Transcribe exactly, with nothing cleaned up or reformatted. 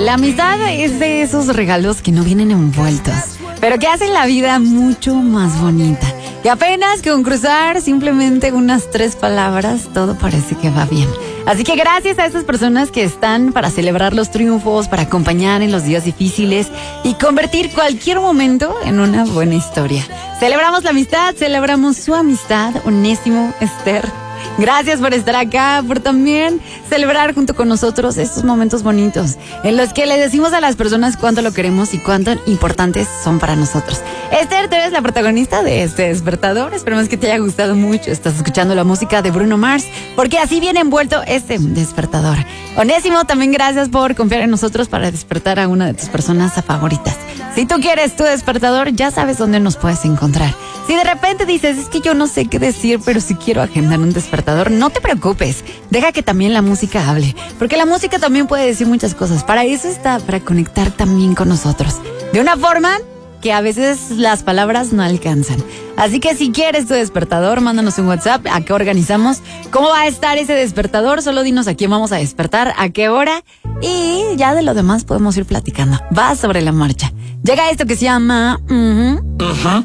La amistad es de esos regalos que no vienen envueltos, pero que hacen la vida mucho más bonita. Y apenas con cruzar simplemente unas tres palabras, todo parece que va bien. Así que gracias a esas personas que están para celebrar los triunfos, para acompañar en los días difíciles y convertir cualquier momento en una buena historia. Celebramos la amistad, celebramos su amistad, Onésimo, Esther. Gracias por estar acá, por también celebrar junto con nosotros estos momentos bonitos en los que le decimos a las personas cuánto lo queremos y cuánto importantes son para nosotros. Esther, tú eres la protagonista de este despertador. Esperemos que te haya gustado mucho. Estás escuchando la música de Bruno Mars, porque así viene envuelto este despertador. Onésimo, también gracias por confiar en nosotros para despertar a una de tus personas favoritas. Si tú quieres tu despertador, ya sabes dónde nos puedes encontrar. Si de repente dices, es que yo no sé qué decir, pero si quiero agendar un despertador, no te preocupes. Deja que también la música hable, porque la música también puede decir muchas cosas. Para eso está, para conectar también con nosotros. De una forma que a veces las palabras no alcanzan. Así que si quieres tu despertador, mándanos un WhatsApp. ¿A qué organizamos? ¿Cómo va a estar ese despertador? Solo dinos a quién vamos a despertar, a qué hora. Y ya de lo demás podemos ir platicando. Va sobre la marcha. Llega esto que se llama... Uh-huh. Uh-huh.